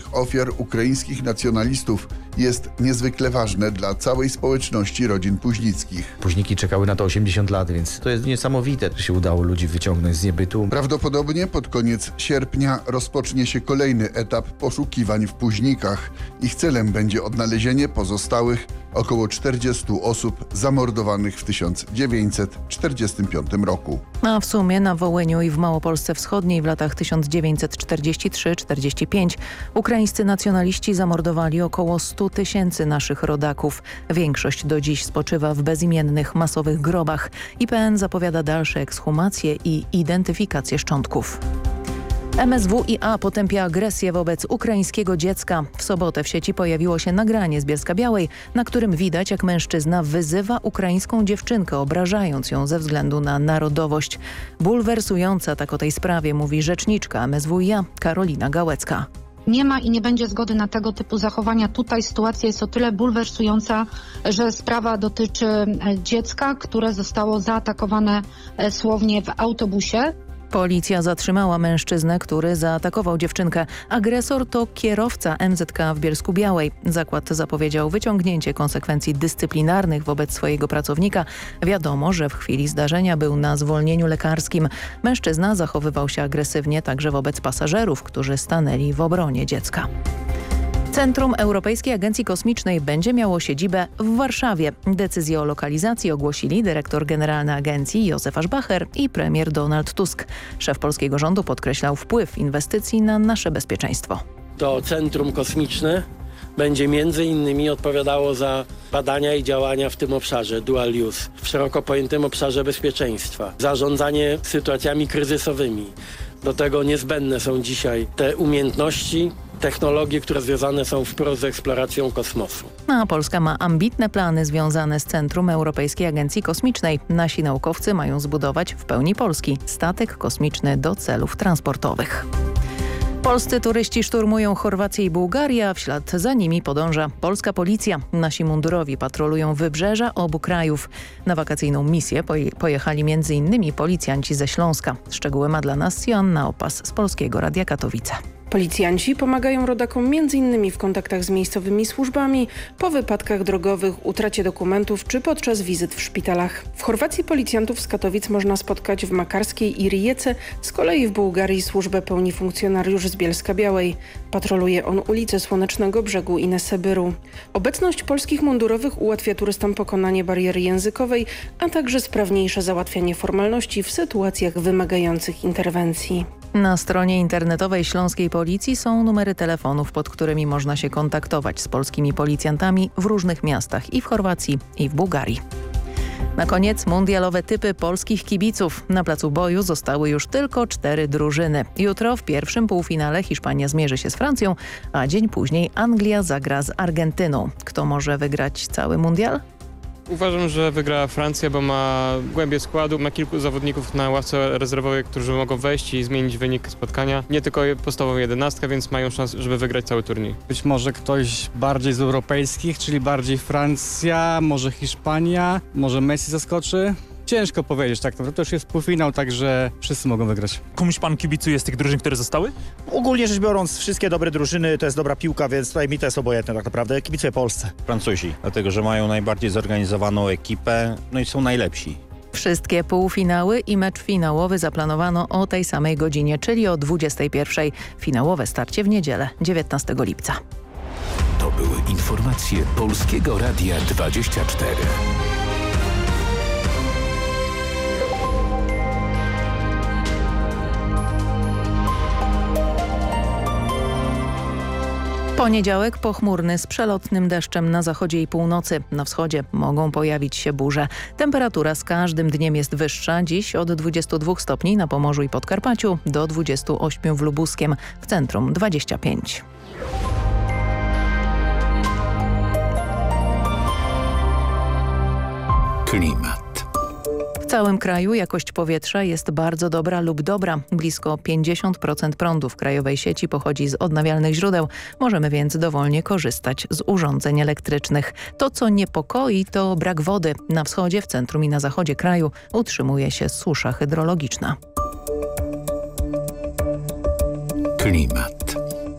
ofiar ukraińskich nacjonalistów jest niezwykle ważne dla całej społeczności rodzin Puźnickich. Puźniki czekały na to 80 lat, więc to jest niesamowite, że się udało ludzi wyciągnąć z niebytu. Prawdopodobnie pod koniec sierpnia rozpocznie się kolejny etap poszukiwań w Puźnikach. Ich celem będzie odnalezienie pozostałych około 40 osób zamordowanych w 1945 roku. A w sumie na Wołyniu i w Małopolsce Wschodniej w latach 1943-45 ukraińscy nacjonaliści zamordowali około 100 000 naszych rodaków. Większość do dziś spoczywa w bezimiennych, masowych grobach. IPN zapowiada dalsze ekshumacje i identyfikację szczątków. MSWiA potępia agresję wobec ukraińskiego dziecka. W sobotę w sieci pojawiło się nagranie z Bielska-Białej, na którym widać, jak mężczyzna wyzywa ukraińską dziewczynkę, obrażając ją ze względu na narodowość. Bulwersująca tak o tej sprawie mówi rzeczniczka MSWiA Karolina Gałecka. Nie ma i nie będzie zgody na tego typu zachowania. Tutaj sytuacja jest o tyle bulwersująca, że sprawa dotyczy dziecka, które zostało zaatakowane słownie w autobusie. Policja zatrzymała mężczyznę, który zaatakował dziewczynkę. Agresor to kierowca MZK w Bielsku-Białej. Zakład zapowiedział wyciągnięcie konsekwencji dyscyplinarnych wobec swojego pracownika. Wiadomo, że w chwili zdarzenia był na zwolnieniu lekarskim. Mężczyzna zachowywał się agresywnie także wobec pasażerów, którzy stanęli w obronie dziecka. Centrum Europejskiej Agencji Kosmicznej będzie miało siedzibę w Warszawie. Decyzję o lokalizacji ogłosili dyrektor generalny agencji Józef Aschbacher i premier Donald Tusk. Szef polskiego rządu podkreślał wpływ inwestycji na nasze bezpieczeństwo. To Centrum Kosmiczne będzie między innymi odpowiadało za badania i działania w tym obszarze dual use, w szeroko pojętym obszarze bezpieczeństwa, zarządzanie sytuacjami kryzysowymi. Do tego niezbędne są dzisiaj te umiejętności, technologie, które związane są wprost z eksploracją kosmosu. A Polska ma ambitne plany związane z Centrum Europejskiej Agencji Kosmicznej. Nasi naukowcy mają zbudować w pełni polski statek kosmiczny do celów transportowych. Polscy turyści szturmują Chorwację i Bułgarię, a w ślad za nimi podąża polska policja. Nasi mundurowi patrolują wybrzeża obu krajów. Na wakacyjną misję pojechali m.in. policjanci ze Śląska. Szczegóły ma dla nas Joanna Opas z Polskiego Radia Katowice. Policjanci pomagają rodakom m.in. w kontaktach z miejscowymi służbami, po wypadkach drogowych, utracie dokumentów czy podczas wizyt w szpitalach. W Chorwacji policjantów z Katowic można spotkać w Makarskiej i Rijece, z kolei w Bułgarii służbę pełni funkcjonariusz z Bielska-Białej. Patroluje on ulice Słonecznego Brzegu i Nesebyru. Obecność polskich mundurowych ułatwia turystom pokonanie bariery językowej, a także sprawniejsze załatwianie formalności w sytuacjach wymagających interwencji. Na stronie internetowej Śląskiej Policji są numery telefonów, pod którymi można się kontaktować z polskimi policjantami w różnych miastach i w Chorwacji, i w Bułgarii. Na koniec mundialowe typy polskich kibiców. Na placu boju zostały już tylko 4 drużyny. Jutro w pierwszym półfinale Hiszpania zmierzy się z Francją, a dzień później Anglia zagra z Argentyną. Kto może wygrać cały mundial? Uważam, że wygra Francja, bo ma głębię składu, ma kilku zawodników na ławce rezerwowej, którzy mogą wejść i zmienić wynik spotkania. Nie tylko podstawową 11, więc mają szansę, żeby wygrać cały turniej. Być może ktoś bardziej z europejskich, czyli bardziej Francja, może Hiszpania, może Messi zaskoczy. Ciężko powiedzieć, tak naprawdę to już jest półfinał, także wszyscy mogą wygrać. Komuś pan kibicuje z tych drużyn, które zostały? Ogólnie rzecz biorąc, wszystkie dobre drużyny, to jest dobra piłka, więc tutaj mi to jest obojętne tak naprawdę. Kibicuję Polsce. Francuzi, dlatego że mają najbardziej zorganizowaną ekipę, no i są najlepsi. Wszystkie półfinały i mecz finałowy zaplanowano o tej samej godzinie, czyli o 21:00. Finałowe starcie w niedzielę, 19 lipca. To były informacje Polskiego Radia 24. Poniedziałek pochmurny z przelotnym deszczem na zachodzie i północy. Na wschodzie mogą pojawić się burze. Temperatura z każdym dniem jest wyższa. Dziś od 22 stopni na Pomorzu i Podkarpaciu do 28 w Lubuskiem. W centrum 25. Klimat. W całym kraju jakość powietrza jest bardzo dobra lub dobra. Blisko 50% prądu w krajowej sieci pochodzi z odnawialnych źródeł. Możemy więc dowolnie korzystać z urządzeń elektrycznych. To, co niepokoi, to brak wody. Na wschodzie, w centrum i na zachodzie kraju utrzymuje się susza hydrologiczna. Klimat.